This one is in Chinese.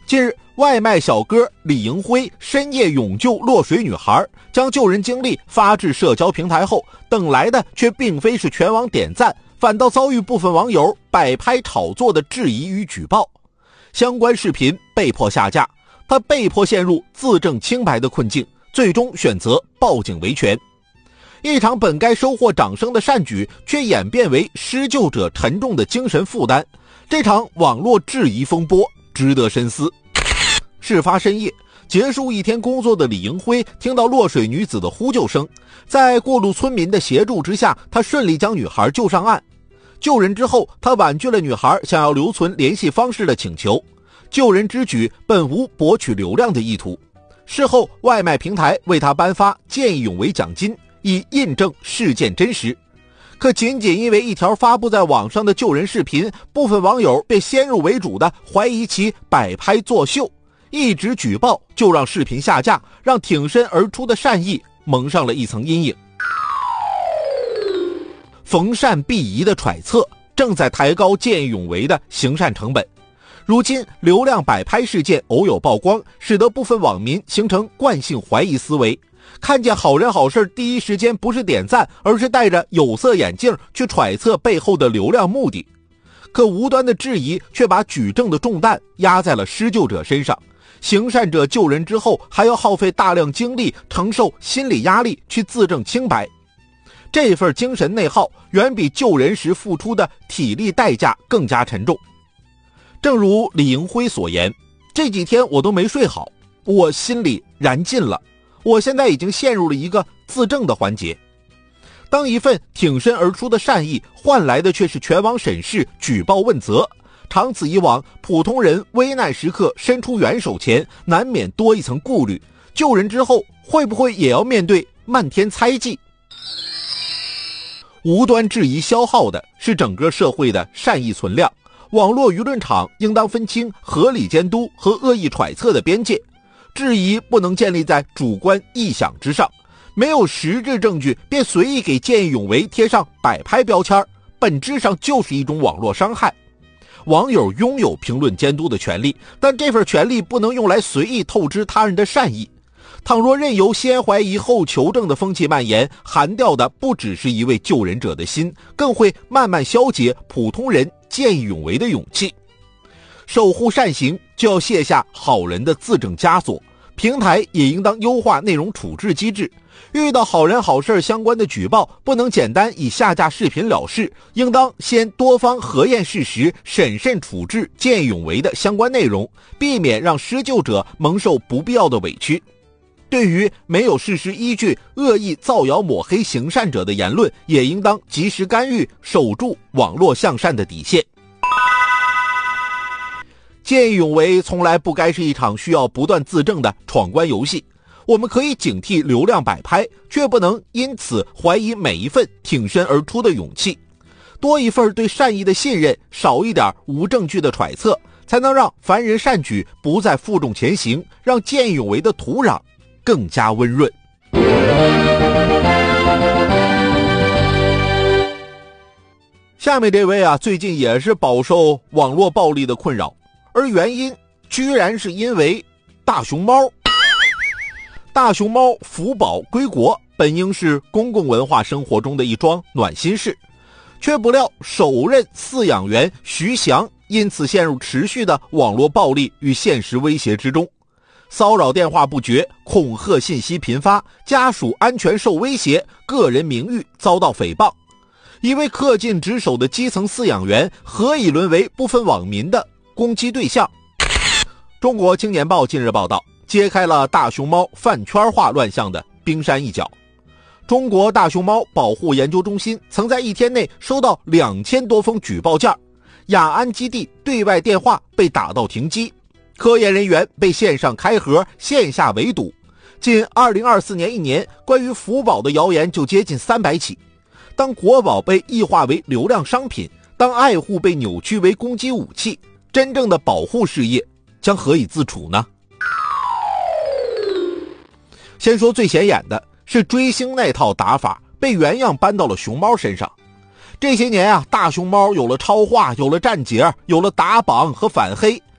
近日，外卖小哥李迎辉深夜勇救落水女孩，将救人经历发至社交平台后，等来的却并非是全网点赞，反倒遭遇部分网友摆拍炒作的质疑与举报。相关视频被迫下架，他被迫陷入自证清白的困境，最终选择报警维权。一场本该收获掌声的善举，却演变为施救者沉重的精神负担。这场网络质疑风波值得深思。事发深夜，结束一天工作的李迎辉听到落水女子的呼救声，在过路村民的协助之下，他顺利将女孩救上岸。救人之后，他婉拒了女孩想要留存联系方式的请求。救人之举本无博取流量的意图。事后，外卖平台为他颁发见义勇为奖金，以印证事件真实。可仅仅因为一条发布在网上的救人视频，部分网友便先入为主的怀疑其摆拍作秀，一纸举报就让视频下架，让挺身而出的善意蒙上了一层阴影。逢善必疑的揣测正在抬高见义勇为的行善成本。如今流量摆拍事件偶有曝光，使得部分网民形成惯性怀疑思维，看见好人好事第一时间不是点赞，而是戴着有色眼镜去揣测背后的流量目的。可无端的质疑却把举证的重担压在了施救者身上，行善者救人之后还要耗费大量精力，承受心理压力去自证清白。这份精神内耗远比救人时付出的体力代价更加沉重。正如李迎辉所言，这几天我都没睡好，我心里燃尽了，我现在已经陷入了一个自证的环节。当一份挺身而出的善意换来的却是全网审视、举报问责，长此以往，普通人危难时刻伸出援手前难免多一层顾虑，救人之后会不会也要面对漫天猜忌？无端质疑消耗的是整个社会的善意存量，网络舆论场应当分清合理监督和恶意揣测的边界，质疑不能建立在主观臆想之上，没有实质证据便随意给见义勇为贴上摆拍标签，本质上就是一种网络伤害。网友拥有评论监督的权利，但这份权利不能用来随意透支他人的善意。倘若任由先怀疑后求证的风气蔓延，寒掉的不只是一位救人者的心，更会慢慢消解普通人见义勇为的勇气。守护善行就要卸下好人的自证枷锁，平台也应当优化内容处置机制。遇到好人好事相关的举报，不能简单以下架视频了事，应当先多方核验事实，审慎处置见义勇为的相关内容，避免让施救者蒙受不必要的委屈。对于没有事实依据、恶意造谣抹黑行善者的言论，也应当及时干预，守住网络向善的底线。见义勇为从来不该是一场需要不断自证的闯关游戏，我们可以警惕流量摆拍，却不能因此怀疑每一份挺身而出的勇气。多一份对善意的信任，少一点无证据的揣测，才能让凡人善举不再负重前行，让见义勇为的土壤更加温润。下面这位最近也是饱受网络暴力的困扰，而原因居然是因为大熊猫。大熊猫福宝归国本应是公共文化生活中的一桩暖心事，却不料首任饲养员徐翔因此陷入持续的网络暴力与现实威胁之中。骚扰电话不绝，恐吓信息频发，家属安全受威胁，个人名誉遭到诽谤。一位恪尽职守的基层饲养员，何以沦为部分网民的攻击对象？中国青年报近日报道，揭开了大熊猫饭圈化乱象的冰山一角。中国大熊猫保护研究中心曾在一天内收到2000多封举报件，雅安基地对外电话被打到停机，科研人员被线上开盒，线下围堵。仅2024年一年，关于福宝的谣言就接近300起。当国宝被异化为流量商品，当爱护被扭曲为攻击武器，真正的保护事业将何以自处呢？先说最显眼的是追星那套打法被原样搬到了熊猫身上。这些年大熊猫有了超话，有了站姐，有了打榜和反黑，